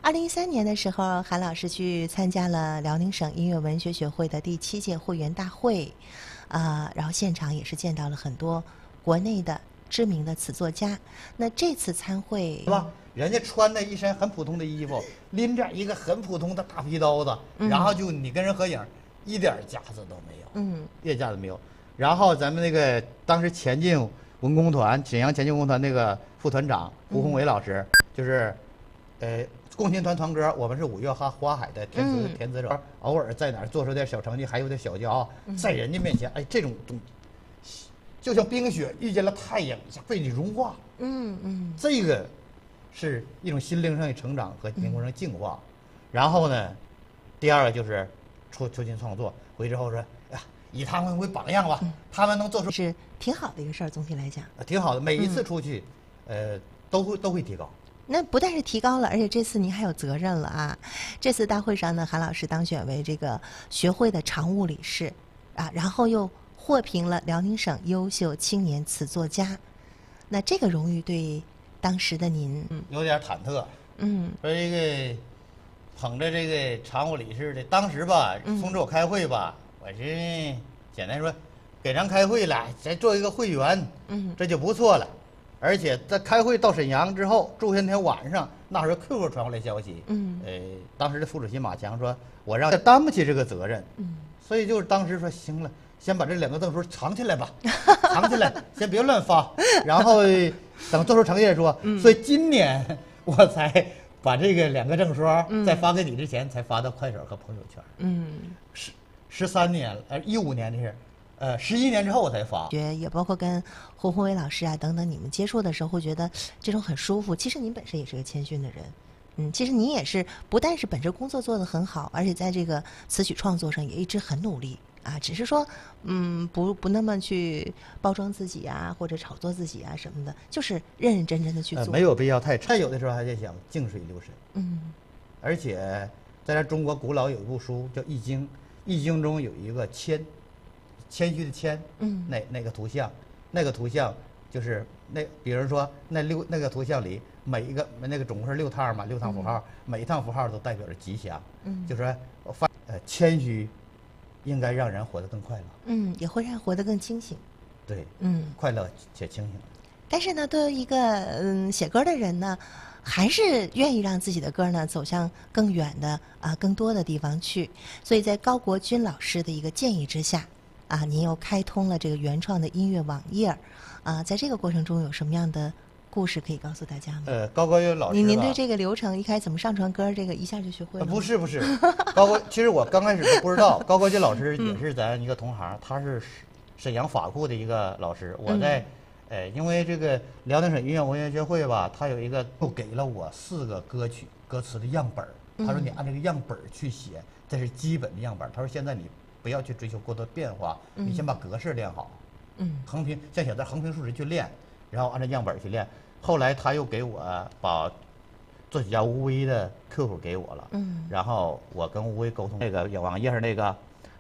2013年的时候，韩老师去参加了辽宁省音乐文学学会的第7届会员大会，然后现场也是见到了很多国内的知名的词作家。那这次参会是吧？人家穿的一身很普通的衣服，拎着一个很普通的大皮刀子，然后就你跟人合影，一点架子都没有，一点架子没有。然后咱们那个当时前进文工团沈阳前进文工团那个副团长胡宏伟老师，就是共青团团歌，我们是5月花海的填词者，偶尔在哪儿做出点小成绩，还有点小骄傲，在人家面前，哎，这种就像冰雪遇见了太阳一下被你融化，这个是一种心灵上的成长和灵魂上净化。然后呢，第二个就是出进创作，回之后说，哎呀，以他们为榜样吧，他们能做出是挺好的一个事儿。总体来讲， 挺好的。每一次出去，都会提高。 那不但是提高了，而且这次您还有责任了啊！这次大会上呢，韩老师当选为这个学会的常务理事啊，然后又获评了辽宁省优秀青年词作家。那这个荣誉对当时的您， 有点忐忑。说这个捧着这个常务理事的，当时吧，通知我开会吧，我是简单说，给咱开会了，咱做一个会员，这就不错了。而且在开会到沈阳之后，周天天晚上，那时候 QQ 传过来消息，当时的副主席马强说，我让他担不起这个责任，所以就是当时说，行了，先把这2个证书藏起来吧，藏起来，先别乱发，然后等做出成绩再说。所以今年我才把这个2个证书在发给你之前，才发到快手和朋友圈。13年了，15年的事。11年之后我才发， 也包括跟胡宏伟老师啊等等，你们接触的时候会觉得这种很舒服。其实您本身也是个谦逊的人，其实您也是不但是本职工作做得很好，而且在这个词曲创作上也一直很努力啊。只是说，不那么去包装自己啊，或者炒作自己啊什么的，就是认认真真的去做。 没有必要太有的时候还在想静水流深。而且在咱中国古老有一部书叫《易经》，《易经》中有一个谦虚的谦，那个图像，那个图像就是比如说那个图像里每一个那个总共是6趟嘛，6趟符号，每一趟符号都代表着吉祥。就说谦虚应该让人活得更快乐， 也会让人活得更清醒。 对，快乐且清醒。 但是呢，对于一个写歌的人呢，还是愿意让自己的歌呢走向更远的更多的地方去。所以在高国军老师的一个建议之下。您又开通了这个原创的音乐网页在这个过程中有什么样的故事可以告诉大家吗？ 高国军老师， 您对这个流程一开始怎么上传歌，这个一下就学会了？ 不是，其实我刚开始都不知道，高国军老师也是咱一个同行，他是沈阳法库的一个老师。我在因为这个辽宁省音乐文学学会吧，他有一个又给了我4个歌曲歌词的样本，他说你按这个样本去写，这是基本的样本。他说现在你不要去追求过多变化，你先把格式练好，横平像写字横平竖直去练，然后按照样本去练。后来他又给我把作曲家吴威的 QQ 给我了，然后我跟吴威沟通，那个网页上那个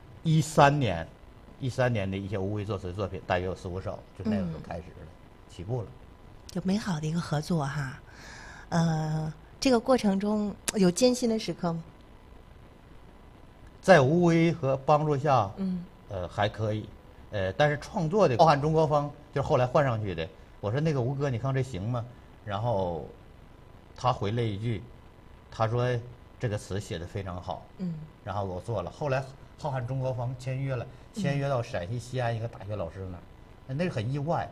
13年的一些吴威作词作品，大约有4、5首，就那个时候开始了，起步了， 就美好的一个合作哈。这个过程中有艰辛的时刻吗？ 在吴威和帮助下，还可以，但是创作的包含中国风，就是后来换上去的。我说那个吴哥，你看这行吗？然后他回了一句，他说这个词写得非常好，然后我做了。后来浩瀚中国风签约了，签约到陕西西安一个大学老师那儿，那个很意外，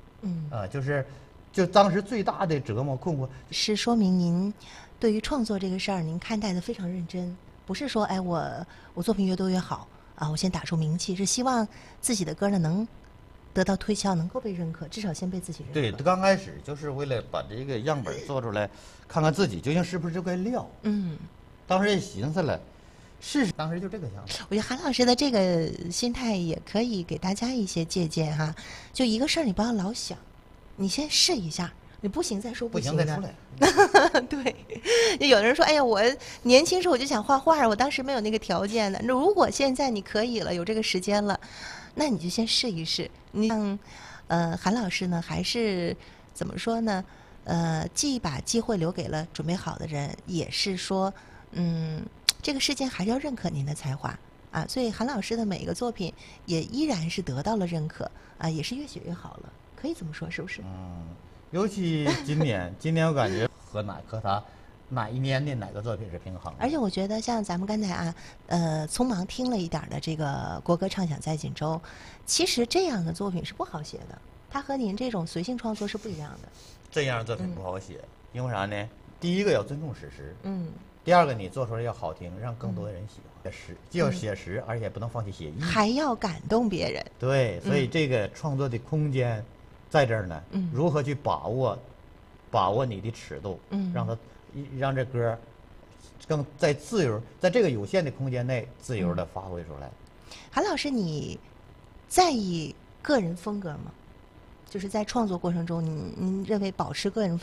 就当时最大的折磨困惑是说明您对于创作这个事儿，您看待的非常认真。不是说我作品越多越好我先打出名气，是希望自己的歌呢能得到推敲，能够被认可，至少先被自己认可。 对，刚开始就是为了把这个样本做出来，看看自己究竟是不是这块料。当时也寻思了，当时就这个想法。 我觉得韩老师的这个心态也可以给大家一些借鉴哈。就一个事儿你不要老想，你先试一下。你不行再说不行再出来。 对，有的人说，哎呀，我年轻时候我就想画画，我当时没有那个条件的。那如果现在你可以了，有这个时间了，那你就先试一试。你像，韩老师呢，还是怎么说呢？ 既把机会留给了准备好的人，也是说，这个世界还是要认可您的才华啊。所以韩老师的每一个作品也依然是得到了认可啊，也是越写越好了，可以这么说，是不是？ 尤其今年，今年我感觉和他哪一年的哪个作品是平衡的。 而且我觉得像咱们刚才啊，匆忙听了一点的这个国歌唱响在锦州，其实这样的作品是不好写的，它和您这种随性创作是不一样的。 这样的作品不好写，因为啥呢？第一个要尊重史实，第二个你做出来要好听，让更多的人喜欢。既要写实，而且不能放弃写意， 还要感动别人。 对，所以这个创作的空间在这儿呢。如何去把握你的尺度，让这歌更在自由，在这个有限的空间内自由的发挥出来。 韩老师，你在意个人风格吗？就是在创作过程中，您认为保持个人风格